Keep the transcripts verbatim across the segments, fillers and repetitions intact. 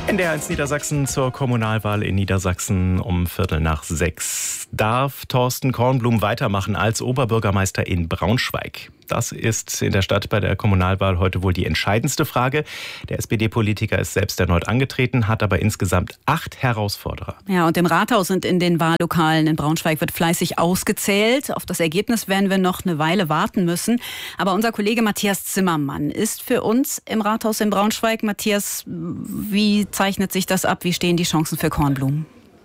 N D R eins Niedersachsen zur Kommunalwahl in Niedersachsen um Viertel nach sechs. Darf Thorsten Kornblum weitermachen als Oberbürgermeister in Braunschweig? Das ist in der Stadt bei der Kommunalwahl heute wohl die entscheidendste Frage. Der S P D-Politiker ist selbst erneut angetreten, hat aber insgesamt acht Herausforderer. Ja, und im Rathaus und in den Wahllokalen in Braunschweig wird fleißig ausgezählt. Auf das Ergebnis werden wir noch eine Weile warten müssen. Aber unser Kollege Matthias Zimmermann ist für uns im Rathaus in Braunschweig. Matthias, wie zeichnet sich das ab? Wie stehen die Chancen für Kornblum?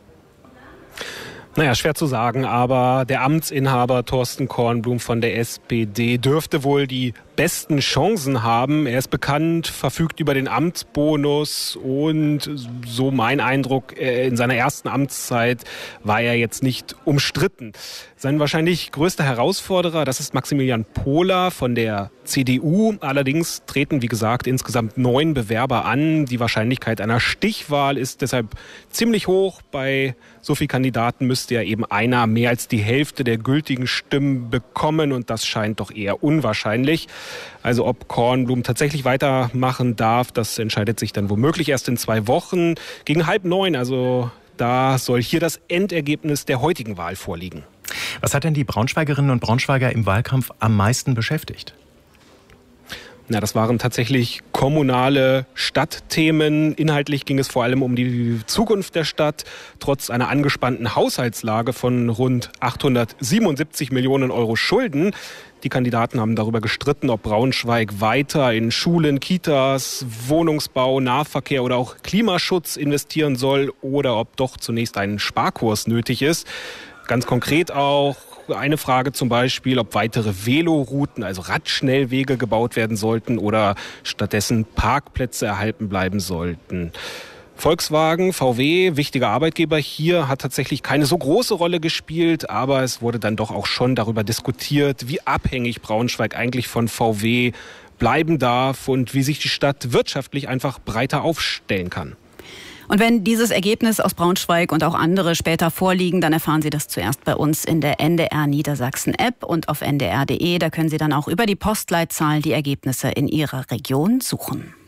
Naja, schwer zu sagen, aber der Amtsinhaber Thorsten Kornblum von der S P D dürfte wohl die besten Chancen haben. Er ist bekannt, verfügt über den Amtsbonus und so mein Eindruck, in seiner ersten Amtszeit war er jetzt nicht umstritten. Sein wahrscheinlich größter Herausforderer, das ist Maximilian Pohler von der C D U. Allerdings treten, wie gesagt, insgesamt neun Bewerber an. Die Wahrscheinlichkeit einer Stichwahl ist deshalb ziemlich hoch. Bei so vielen Kandidaten müsste ja eben einer mehr als die Hälfte der gültigen Stimmen bekommen und das scheint doch eher unwahrscheinlich. Also ob Kornblum tatsächlich weitermachen darf, das entscheidet sich dann womöglich erst in zwei Wochen gegen halb neun. Also da soll hier das Endergebnis der heutigen Wahl vorliegen. Was hat denn die Braunschweigerinnen und Braunschweiger im Wahlkampf am meisten beschäftigt? Na, das waren tatsächlich kommunale Stadtthemen. Inhaltlich ging es vor allem um die Zukunft der Stadt. Trotz einer angespannten Haushaltslage von rund achthundertsiebenundsiebzig Millionen Euro Schulden. Die Kandidaten haben darüber gestritten, ob Braunschweig weiter in Schulen, Kitas, Wohnungsbau, Nahverkehr oder auch Klimaschutz investieren soll oder ob doch zunächst ein Sparkurs nötig ist. Ganz konkret auch eine Frage zum Beispiel, ob weitere Velorouten, also Radschnellwege gebaut werden sollten oder stattdessen Parkplätze erhalten bleiben sollten. Volkswagen, V W, wichtiger Arbeitgeber hier, hat tatsächlich keine so große Rolle gespielt, aber es wurde dann doch auch schon darüber diskutiert, wie abhängig Braunschweig eigentlich von V W bleiben darf und wie sich die Stadt wirtschaftlich einfach breiter aufstellen kann. Und wenn dieses Ergebnis aus Braunschweig und auch andere später vorliegen, dann erfahren Sie das zuerst bei uns in der N D R Niedersachsen App und auf N D R punkt de. Da können Sie dann auch über die Postleitzahl die Ergebnisse in Ihrer Region suchen.